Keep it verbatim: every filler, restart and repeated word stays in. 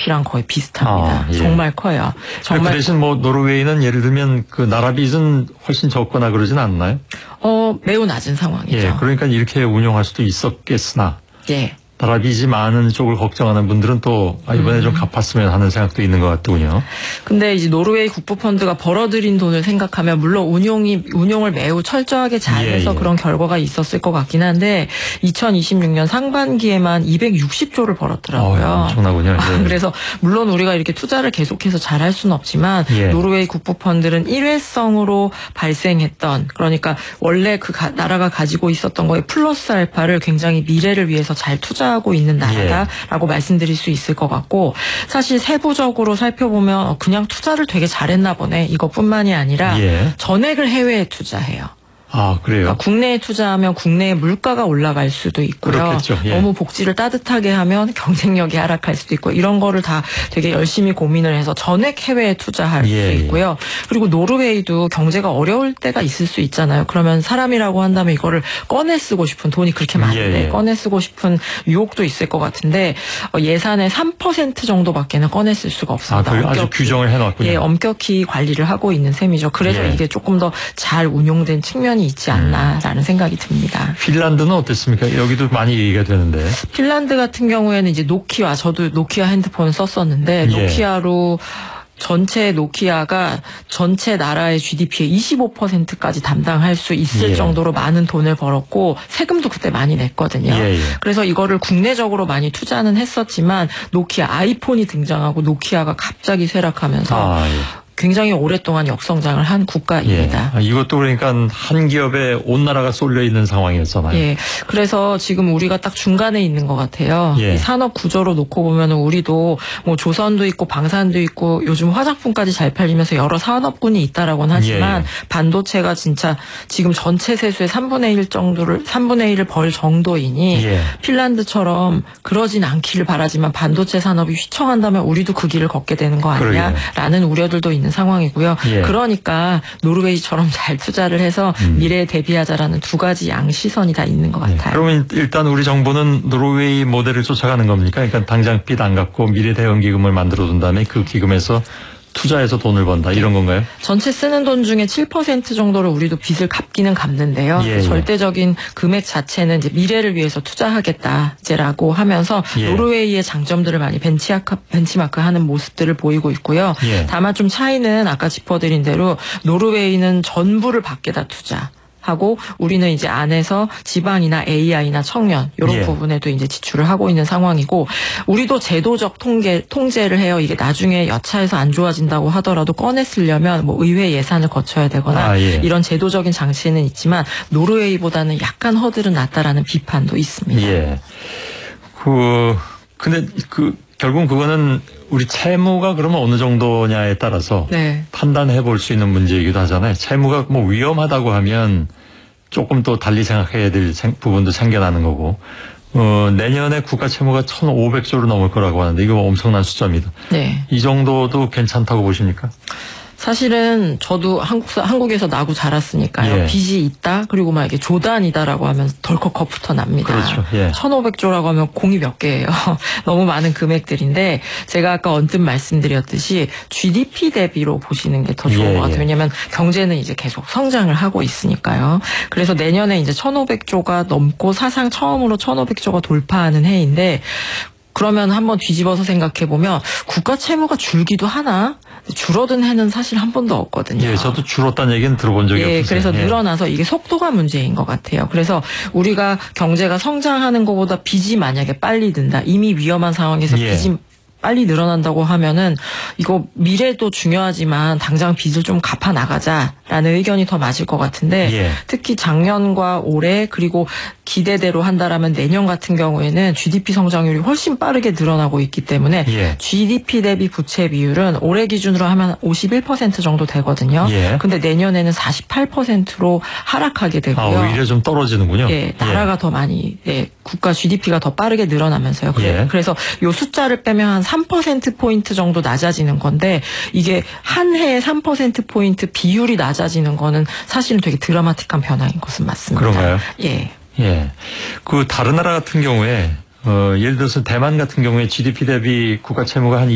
지디피랑 거의 비슷합니다. 아, 예. 정말 커요. 정말. 그 대신 뭐 노르웨이는 예를 들면 그 나라 빚은 훨씬 적거나 그러진 않나요? 어, 매우 낮은 상황이죠. 예, 그러니까 이렇게 운용할 수도 있었겠으나. 예. 나라 빚이 많은 쪽을 걱정하는 분들은 또 이번에 음. 좀 갚았으면 하는 생각도 있는 것 같더군요. 근데 이제 노르웨이 국부펀드가 벌어들인 돈을 생각하면 물론 운용이 운용을 매우 철저하게 잘해서 예, 예. 그런 결과가 있었을 것 같긴 한데 이천이십육 년 상반기에만 이백육십 조를 벌었더라고요. 어, 엄청나군요. 예. 그래서 물론 우리가 이렇게 투자를 계속해서 잘할 수는 없지만 예. 노르웨이 국부펀드는 일회성으로 발생했던 그러니까 원래 그 가, 나라가 가지고 있었던 거에 플러스 알파를 굉장히 미래를 위해서 잘 투자 하고 있는 나라다라고 예. 말씀드릴 수 있을 것 같고 사실 세부적으로 살펴보면 그냥 투자를 되게 잘했나 보네 이것뿐만이 아니라 예. 전액을 해외에 투자해요. 아, 그래요? 그러니까 국내에 투자하면 국내의 물가가 올라갈 수도 있고요. 그렇겠죠. 예. 너무 복지를 따뜻하게 하면 경쟁력이 하락할 수도 있고 이런 거를 다 되게 열심히 고민을 해서 전액 해외에 투자할 예. 수 있고요. 그리고 노르웨이도 경제가 어려울 때가 있을 수 있잖아요. 그러면 사람이라고 한다면 이거를 꺼내 쓰고 싶은 돈이 그렇게 많은데 예. 꺼내 쓰고 싶은 유혹도 있을 것 같은데 예산의 삼 퍼센트 정도밖에는 꺼내 쓸 수가 없습니다. 아, 아주 규정을 해놨군요. 예, 엄격히 관리를 하고 있는 셈이죠. 그래서 예. 이게 조금 더 잘 운용된 측면이 있지 않나라는 음. 생각이 듭니다. 핀란드는 어땠습니까? 여기도 많이 얘기가 되는데. 핀란드 같은 경우에는 이제 노키아, 저도 노키아 핸드폰을 썼었는데 예. 노키아로 전체 노키아가 전체 나라의 지디피의 이십오 퍼센트까지 담당할 수 있을 예. 정도로 많은 돈을 벌었고 세금도 그때 많이 냈거든요. 예, 예. 그래서 이거를 국내적으로 많이 투자는 했었지만 노키아 아이폰이 등장하고 노키아가 갑자기 쇠락하면서 아, 예. 굉장히 오랫동안 역성장을 한 국가입니다. 예. 이것도 그러니까 한 기업에 온 나라가 쏠려 있는 상황이었잖아요. 예. 그래서 지금 우리가 딱 중간에 있는 것 같아요. 예. 이 산업 구조로 놓고 보면 우리도 뭐 조선도 있고 방산도 있고 요즘 화장품까지 잘 팔리면서 여러 산업군이 있다라고는 하지만 예. 반도체가 진짜 지금 전체 세수의 삼분의 일 정도를 삼분의 일을 벌 정도이니 예. 핀란드처럼 그러진 않기를 바라지만 반도체 산업이 휘청한다면 우리도 그 길을 걷게 되는 거 아니냐라는 우려들도 있는 상황이고요. 예. 그러니까 노르웨이처럼 잘 투자를 해서 음. 미래에 대비하자라는 두 가지 양시선이 다 있는 것 같아요. 예. 그러면 일단 우리 정부는 노르웨이 모델을 쫓아가는 겁니까? 그러니까 당장 빚 안 갚고 미래 대응 기금을 만들어 둔 다음에 그 기금에서 투자해서 돈을 번다 이런 건가요? 전체 쓰는 돈 중에 칠 퍼센트 정도를 우리도 빚을 갚기는 갚는데요. 예, 절대적인 금액 자체는 이제 미래를 위해서 투자하겠다라고 하면서 예. 노르웨이의 장점들을 많이 벤치마크, 벤치마크하는 모습들을 보이고 있고요. 예. 다만 좀 차이는 아까 짚어드린 대로 노르웨이는 전부를 밖에다 투자. 하고 우리는 이제 안에서 지방이나 에이아이나 청년 이런 예. 부분에도 이제 지출을 하고 있는 상황이고 우리도 제도적 통계 통제를 해요. 이게 나중에 여차해서 안 좋아진다고 하더라도 꺼내 쓰려면 뭐 의회 예산을 거쳐야 되거나 아, 예. 이런 제도적인 장치는 있지만 노르웨이보다는 약간 허들은 낮다라는 비판도 있습니다. 예. 그 근데 그 결국 그거는 우리 채무가 그러면 어느 정도냐에 따라서 네. 판단해 볼 수 있는 문제이기도 하잖아요. 채무가 뭐 위험하다고 하면 조금 또 달리 생각해야 될 부분도 생겨나는 거고 어, 내년에 국가 채무가 천오백 조로 넘을 거라고 하는데 이거 엄청난 숫자입니다. 네. 이 정도도 괜찮다고 보십니까? 사실은 저도 한국, 한국에서 나고 자랐으니까요. 예. 빚이 있다 그리고 막 이게 조단이다라고 하면 덜컥 겁부터 납니다. 그렇죠. 예. 천오백 조라고 하면 공이 몇 개예요. 너무 많은 금액들인데 제가 아까 언뜻 말씀드렸듯이 지디피 대비로 보시는 게 더 좋은 예, 것 같아요. 예. 왜냐하면 경제는 이제 계속 성장을 하고 있으니까요. 그래서 내년에 이제 천오백 조가 넘고 사상 처음으로 천오백 조가 돌파하는 해인데 그러면 한번 뒤집어서 생각해보면 국가 채무가 줄기도 하나? 줄어든 해는 사실 한 번도 없거든요. 예, 저도 줄었다는 얘기는 들어본 적이 예, 없어요. 그래서 예. 늘어나서 이게 속도가 문제인 것 같아요. 그래서 우리가 경제가 성장하는 것보다 빚이 만약에 빨리 든다. 이미 위험한 상황에서 예. 빚이 빨리 늘어난다고 하면은 이거 미래도 중요하지만 당장 빚을 좀 갚아 나가자라는 의견이 더 맞을 것 같은데 예. 특히 작년과 올해 그리고 기대대로 한다라면 내년 같은 경우에는 지디피 성장률이 훨씬 빠르게 늘어나고 있기 때문에 예. 지디피 대비 부채 비율은 올해 기준으로 하면 오십일 퍼센트 정도 되거든요. 예. 근데 내년에는 사십팔 퍼센트로 하락하게 되고요. 아, 오히려 좀 떨어지는군요. 예, 나라가 예. 더 많이 예, 국가 지디피가 더 빠르게 늘어나면서요. 그래, 예. 그래서 요 숫자를 빼면 한 삼 퍼센트 포인트 정도 낮아지는 건데 이게 한 해에 삼 퍼센트 포인트 비율이 낮아지는 거는 사실은 되게 드라마틱한 변화인 것은 맞습니다. 그런가요? 예. 예. 그 다른 나라 같은 경우에 어, 예를 들어서 대만 같은 경우에 지디피 대비 국가 채무가 한